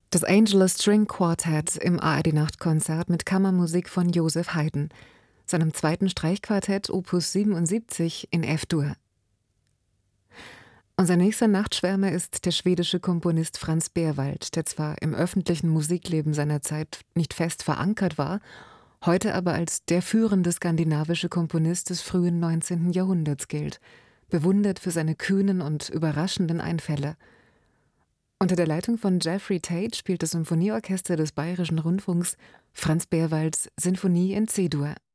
Das Angela String Quartet im ARD-Nachtkonzert mit Kammermusik von Joseph Haydn, seinem zweiten Streichquartett Opus 77 in F-Dur. Unser nächster Nachtschwärmer ist der schwedische Komponist Franz Berwald, der zwar im öffentlichen Musikleben seiner Zeit nicht fest verankert war, heute aber als der führende skandinavische Komponist des frühen 19. Jahrhunderts gilt, bewundert für seine kühnen und überraschenden Einfälle. Unter der Leitung von Jeffrey Tate spielt das Symphonieorchester des Bayerischen Rundfunks Franz Berwalds Sinfonie in C-Dur.